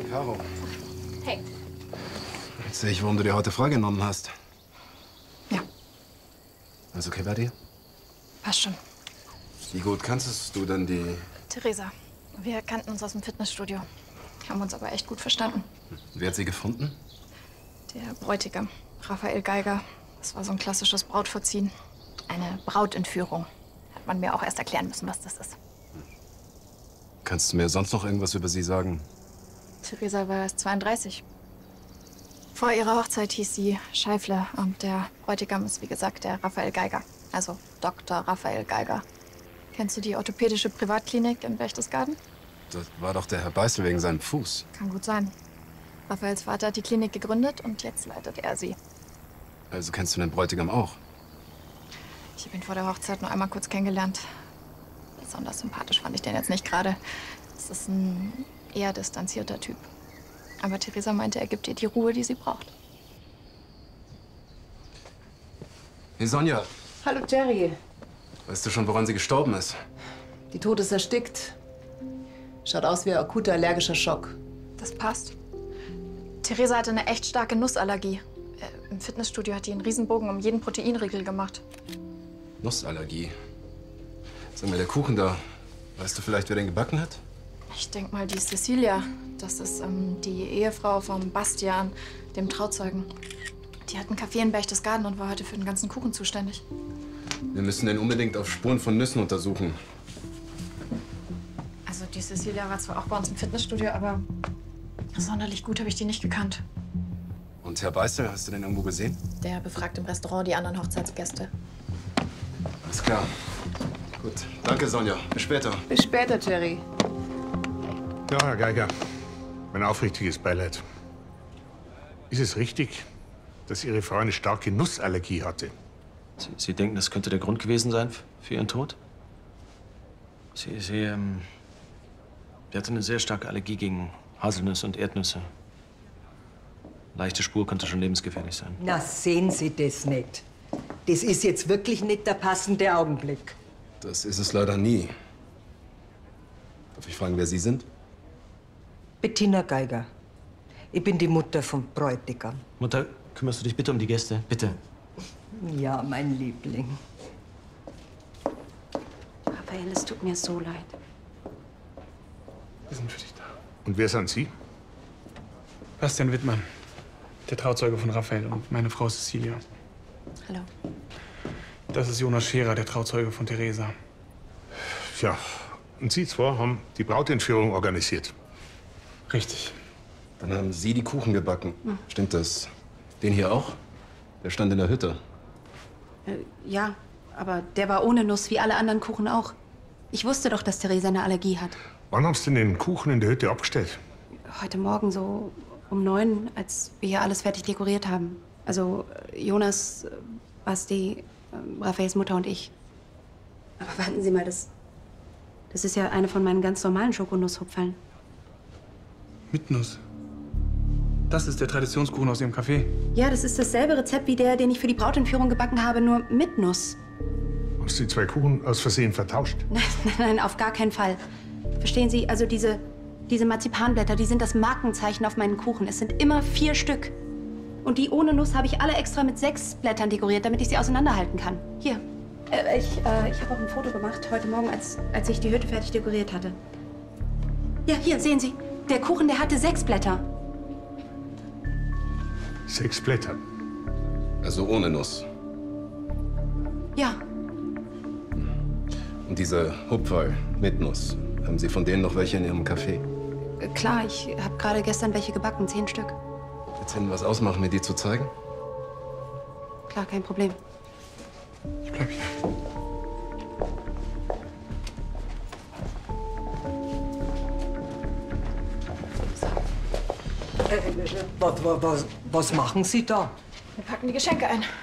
Caro. Hey. Jetzt sehe ich, warum du dir heute freigenommen hast. Ja. Alles okay bei dir? Passt schon. Wie gut kanntest du denn die... Theresa. Wir kannten uns aus dem Fitnessstudio. Haben uns aber echt gut verstanden. Wer hat sie gefunden? Der Bräutigam, Raphael Geiger. Das war so ein klassisches Brautverziehen. Eine Brautentführung. Hat man mir auch erst erklären müssen, was das ist. Kannst du mir sonst noch irgendwas über sie sagen? Theresa war erst 32. Vor ihrer Hochzeit hieß sie Scheifle und der Bräutigam ist, wie gesagt, der Raphael Geiger. Also Dr. Raphael Geiger. Kennst du die orthopädische Privatklinik in Berchtesgaden? Das war doch der Herr Beißel wegen seinem Fuß. Kann gut sein. Raphaels Vater hat die Klinik gegründet und jetzt leitet er sie. Also kennst du den Bräutigam auch? Ich habe ihn vor der Hochzeit nur einmal kurz kennengelernt. Besonders sympathisch fand ich den jetzt nicht gerade. Das ist ein eher distanzierter Typ. Aber Theresa meinte, er gibt ihr die Ruhe, die sie braucht. Hey Sonja, Hallo Jerry. weißt du schon, woran sie gestorben ist? Die Tote ist erstickt. Schaut aus wie ein akuter allergischer Schock. Das passt. Theresa hatte eine echt starke Nussallergie. Im Fitnessstudio hat die einen Riesenbogen um jeden Proteinriegel gemacht. Nussallergie. Sag mal, der Kuchen da, weißt du vielleicht, wer den gebacken hat? Ich denke mal, die Cecilia. Das ist die Ehefrau von Bastian, dem Trauzeugen. Die hat einen Café in Berchtesgaden und war heute für den ganzen Kuchen zuständig. Wir müssen den unbedingt auf Spuren von Nüssen untersuchen. Also die Cecilia war zwar auch bei uns im Fitnessstudio, aber sonderlich gut habe ich die nicht gekannt. Und Herr Beißel, hast du den irgendwo gesehen? Der befragt im Restaurant die anderen Hochzeitsgäste. Alles klar. Gut. Danke, Sonja. Bis später. Bis später, Jerry. Ja, Herr Geiger, mein aufrichtiges Beileid. Ist es richtig, dass Ihre Frau eine starke Nussallergie hatte? Sie denken, das könnte der Grund gewesen sein für Ihren Tod? Sie hatte eine sehr starke Allergie gegen Haselnüsse und Erdnüsse. Leichte Spur könnte schon lebensgefährlich sein. Na, sehen Sie das nicht. Das ist jetzt wirklich nicht der passende Augenblick. Das ist es leider nie. Darf ich fragen, wer Sie sind? Bettina Geiger. Ich bin die Mutter vom Bräutigam. Mutter, kümmerst du dich bitte um die Gäste? Bitte. Ja, mein Liebling. Raphael, es tut mir so leid. Wir sind für dich da. Und wer sind Sie? Bastian Wittmann, der Trauzeuge von Raphael und meine Frau Cecilia. Hallo. Das ist Jonas Scherer, der Trauzeuge von Theresa. Ja, und Sie zwei haben die Brautentführung organisiert. Richtig. Dann haben Sie die Kuchen gebacken. Stimmt das? Den hier auch? Der stand in der Hütte. Ja, aber der war ohne Nuss, wie alle anderen Kuchen auch. Ich wusste doch, dass Theresa eine Allergie hat. Wann haben Sie denn den Kuchen in der Hütte abgestellt? Heute Morgen so um 9, als wir hier alles fertig dekoriert haben. Also Jonas, Basti, Raphaels Mutter und ich. Aber warten Sie mal, das ist ja eine von meinen ganz normalen Schokonusshupferln. Mit Nuss. Das ist der Traditionskuchen aus Ihrem Café. Ja, das ist dasselbe Rezept wie der, den ich für die Brautentführung gebacken habe, nur mit Nuss. Haben Sie die zwei Kuchen aus Versehen vertauscht? Nein, nein, nein, auf gar keinen Fall. Verstehen Sie, also diese Marzipanblätter, die sind das Markenzeichen auf meinen Kuchen. Es sind immer 4 Stück. Und die ohne Nuss habe ich alle extra mit 6 Blättern dekoriert, damit ich sie auseinanderhalten kann. Hier. Ich habe auch ein Foto gemacht heute Morgen, als ich die Hütte fertig dekoriert hatte. Ja, hier, sehen Sie. Der Kuchen, der hatte 6 Blätter. 6 Blätter. Also ohne Nuss. Ja. Und diese Hupferl mit Nuss, haben Sie von denen noch welche in Ihrem Café? Klar, ich habe gerade gestern welche gebacken, 10 Stück. Willst du Ihnen was ausmachen, mir die zu zeigen? Klar, kein Problem. Ich bleib hier. Was machen Sie da? Wir packen die Geschenke ein.